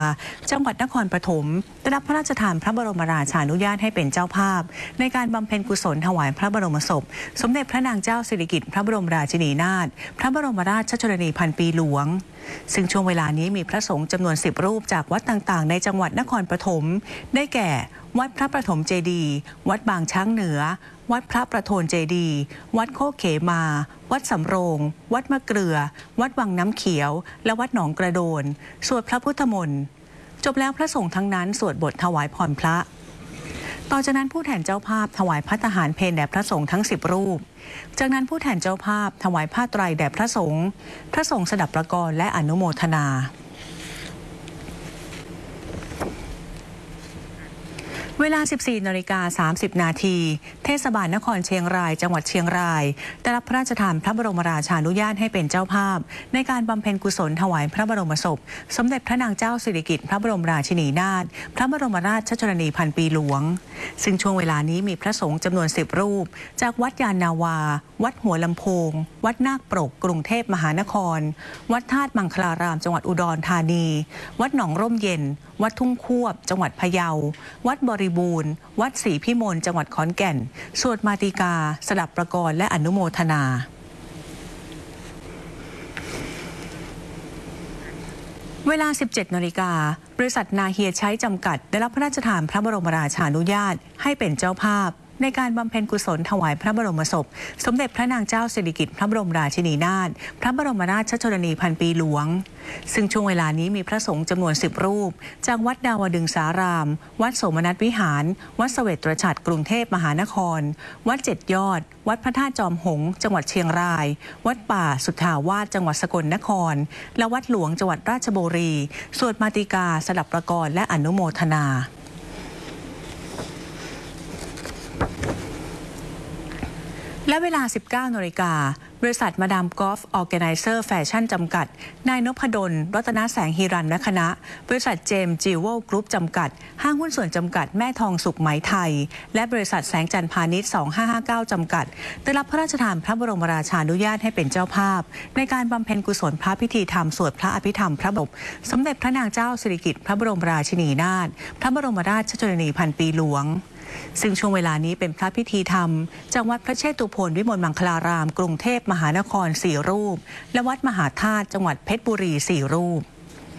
จังหวัดนครปฐมได้รับพระราชทานพระบรมราชานุญาตให้เป็นเจ้าภาพในการบำเพ็ญกุศลถวายพระบรมศพสมเด็จพระนางเจ้าสิริกิติ์พระบรมราชินีนาถพระบรมราชชนนีพันปีหลวงซึ่งช่วงเวลานี้มีพระสงฆ์จำนวน10 รูปจากวัดต่างๆในจังหวัดนครปฐมได้แก่วัดพระประถมเจดีย์วัดบางช้างเหนือวัดพระประโทนเจดีย์วัดโคกเขมาวัดสำโรงวัดมะเกลือวัดวังน้ำเขียวและวัดหนองกระโดนสวดพระพุทธมนต์จบแล้วพระสงฆ์ทั้งนั้นสวดบทถวายพรพระต่อจากนั้นผู้แทนเจ้าภาพถวายพระทหารเพลแด่พระสงฆ์ทั้ง10 รูปจากนั้นผู้แทนเจ้าภาพถวายผ้าไตรแด่พระสงฆ์สดับประกรณ์และอนุโมทนาเวลา 14:30 นาทีเทศบาลนครเชียงรายจังหวัดเชียงรายได้รับพระราชทานพระบรมราชานุญาตให้เป็นเจ้าภาพในการบำเพ็ญกุศลถวายพระบรมศพสมเด็จพระนางเจ้าสิริกิติ์พระบรมราชินีนาถพระบรมราชชนนีพันปีหลวงซึ่งช่วงเวลานี้มีพระสงฆ์จำนวน10 รูปจากวัดยานนาวาวัดหัวลำโพงวัดนาคปรกกรุงเทพมหานครวัดธาตุมังคลารามจังหวัดอุดรธานีวัดหนองร่มเย็นวัดทุ่งควบจังหวัดพะเยาวัดบริบูรณ์วัดศรีพิมลจังหวัดขอนแก่นสวดมาติกาสดับประกรณ์และอนุโมทนาเวลา 17:00 น.บริษัทนาเฮียใช้จำกัดได้รับพระราชทานพระบรมราชานุญาตให้เป็นเจ้าภาพในการบำเพ็ญกุศลถวายพระบรมศพสมเด็จพระนางเจ้าสิริกิติ์พระบรมราชินีนาถพระบรมราชชนนีพันปีหลวงซึ่งช่วงเวลานี้มีพระสงฆ์จำนวน10 รูปจากวัดดาวดึงสารามวัดโสมนัสวิหารวัดเสวตรฉัตรกรุงเทพมหานครวัด7 ยอดวัดพระธาตุจอมหงส์จังหวัดเชียงรายวัดป่าสุทธาวาสจังหวัดสกลนครและวัดหลวงจังหวัดราชบุรีสวดมาติกาสดับประกรณ์และอนุโมทนาและเวลา 19:00 น.บริษัทมาดามกอล์ฟออร์แกไนเซอร์แฟชั่นจำกัดนายนพดลรัตนแสงฮิรัญและคณะบริษัทเจมส์จิวเวลกรุ๊ปจำกัดห้างหุ้นส่วนจำกัดแม่ทองสุขไหมไทยและบริษัทแสงจันทร์พาณิชย์2559จำกัดได้รับพระราชทานพระบรมราชานุญาตให้เป็นเจ้าภาพในการบำเพ็ญกุศลพระพิธีธรรมสวดพระอภิธรรมพระบรมสมเด็จพระนางเจ้าสิริกิติ์พระบรมราชินีนาถพระบรมราชชนนีพันปีหลวงซึ่งช่วงเวลานี้เป็นพระพิธีธรรมจากวัดพระเชตุพนวิมลมังคลารามกรุงเทพมหานคร4 รูปและวัดมหาธาตุจังหวัดเพชรบุรี4 รูป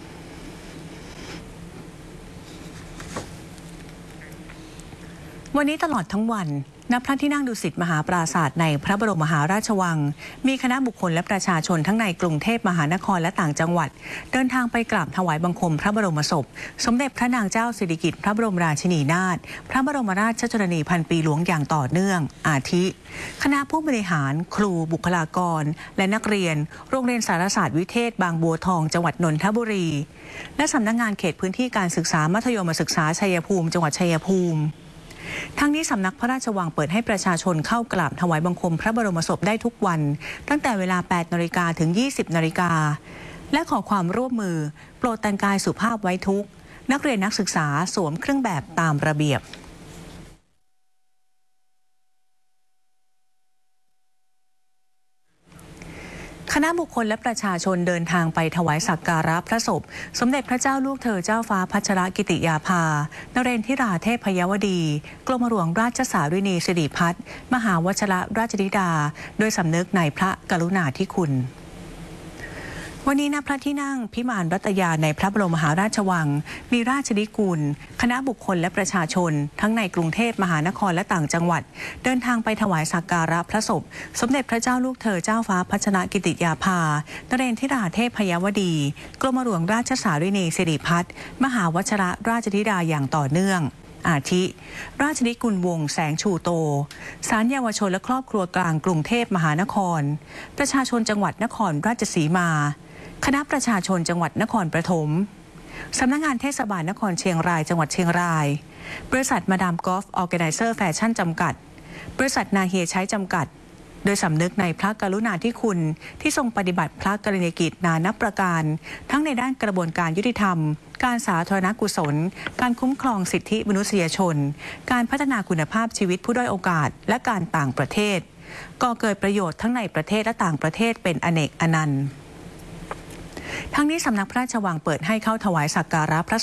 วันนี้ตลอดทั้งวันณพระที่นั่งดุสิตมหาปราสาทในพระบรมมหาราชวังมีคณะบุคคลและประชาชนทั้งในกรุงเทพมหานครและต่างจังหวัดเดินทางไปกราบถวายบังคมพระบรมศพสมเด็จพระนางเจ้าสิริกิติ์พระบรมราชินีนาถพระบรมราชชนนีพันปีหลวงอย่างต่อเนื่องอาทิคณะผู้บริหารครูบุคลากรและนักเรียนโรงเรียนสารศาสตร์วิเทศบางบัวทองจังหวัดนนทบุรีและสำนักงานเขตพื้นที่การศึกษามัธยมศึกษาชัยภูมิจังหวัดชัยภูมิทั้งนี้สำนักพระราชวังเปิดให้ประชาชนเข้ากราบถวายบังคมพระบรมศพได้ทุกวันตั้งแต่เวลา 8:00 น.ถึง 20:00 น.และขอความร่วมมือโปรดแต่งกายสุภาพไว้ทุกนักเรียนนักศึกษาสวมเครื่องแบบตามระเบียบคณะบุคคลและประชาชนเดินทางไปถวายสักการะพระศพสมเด็จพระเจ้าลูกเธอเจ้าฟ้าพัชรกิติยาภานเรนทิราเทพยวดีกรมหลวงราชสารินีสิริพัฒน์มหาวชิรราชธิดาโดยสำนึกในพระกรุณาธิคุณวันนี้ณพระที่นั่งพิมานรัตยาในพระบรมมหาราชวังมีราชนิกูลคณะบุคคลและประชาชนทั้งในกรุงเทพมหานครและต่างจังหวัดเดินทางไปถวายสักการะพระศพสมเด็จพระเจ้าลูกเธอเจ้าฟ้าพัชรกิติยาภานเรนทิราเทพยวดีกรมหลวงราชสารินีสิริพัฒน์มหาวชิรราชธิดาอย่างต่อเนื่องอาทิราชนิกุลวงศ์แสงชูโตศาลเยาวชนและครอบครัวกลางกรุงเทพมหานครประชาชนจังหวัดนครราชสีมาคณะประชาชนจังหวัดนครปฐมสำนักงานเทศบาลนครเชียงรายจังหวัดเชียงรายบริษัทมาดามกอล์ฟออร์แกไนเซอร์แฟชั่นจำกัดบริษัทนาเฮียใช้จำกัดโดยสำนึกในพระกรุณาธิคุณที่ทรงปฏิบัติพระกรณียกิจนานับประการทั้งในด้านกระบวนการยุติธรรมการสาธารณกุศลการคุ้มครองสิทธิมนุษยชนการพัฒนาคุณภาพชีวิตผู้ด้อยโอกาสและการต่างประเทศก่อเกิดประโยชน์ทั้งในประเทศและต่างประเทศเป็นอเนกอนันต์ทั้งนี้สำนักพระราชวังเปิดให้เข้าถวายสักการะพระ